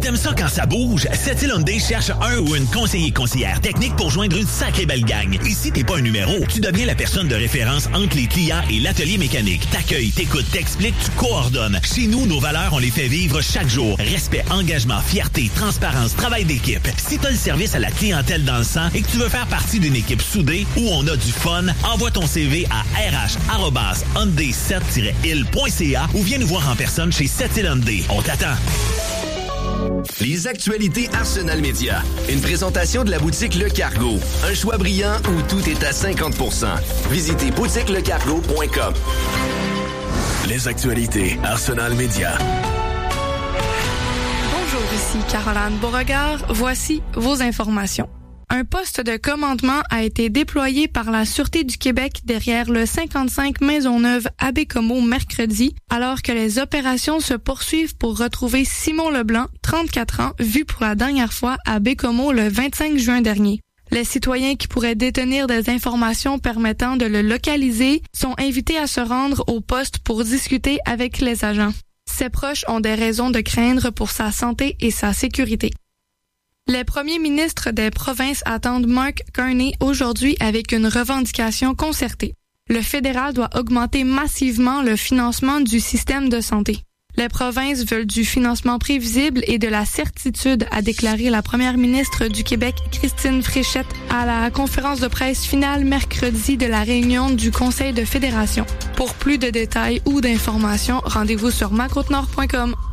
T'aimes ça quand ça bouge? Cette Hyundai cherche un ou une conseillère technique pour joindre une sacrée belle gang. Et si t'es pas un numéro, tu deviens la personne de référence entre les clients et l'atelier mécanique. T'accueilles, t'écoutes, t'expliques, tu coordonnes. Chez nous, nos valeurs, on les fait vivre chaque jour. Respect, engagement, fierté, transparence, travail d'équipe. Si t'as le service à la clientèle dans le sang et que tu veux faire partie d'une équipe soudée où on a du fun, envoie ton CV à rh@hyundai7-il.ca ou viens nous voir en personne chez 7 Hyundai. On t'attend. Les actualités Arsenal Média. Une présentation de la boutique Le Cargo. Un choix brillant où tout est à 50%. Visitez boutiquelecargo.com. Les actualités Arsenal Média. Bonjour, ici Caroline Beauregard. Voici vos informations. Un poste de commandement a été déployé par la Sûreté du Québec derrière le 55 Maisonneuve à Baie-Comeau mercredi, alors que les opérations se poursuivent pour retrouver Simon Leblanc, 34 ans, vu pour la dernière fois à Baie-Comeau le 25 juin dernier. Les citoyens qui pourraient détenir des informations permettant de le localiser sont invités à se rendre au poste pour discuter avec les agents. Ses proches ont des raisons de craindre pour sa santé et sa sécurité. Les premiers ministres des provinces attendent Mark Carney aujourd'hui avec une revendication concertée. Le fédéral doit augmenter massivement le financement du système de santé. Les provinces veulent du financement prévisible et de la certitude, a déclaré la première ministre du Québec, Christine Fréchette, à la conférence de presse finale mercredi de la réunion du Conseil de fédération. Pour plus de détails ou d'informations, rendez-vous sur macrotenord.com.